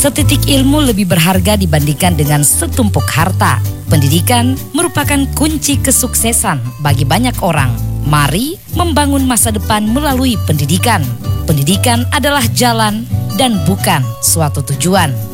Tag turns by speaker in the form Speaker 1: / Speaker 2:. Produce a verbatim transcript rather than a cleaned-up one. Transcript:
Speaker 1: Setitik ilmu lebih berharga dibandingkan dengan setumpuk harta. Pendidikan merupakan kunci kesuksesan bagi banyak orang. Mari membangun masa depan melalui pendidikan. Pendidikan adalah jalan dan bukan suatu tujuan.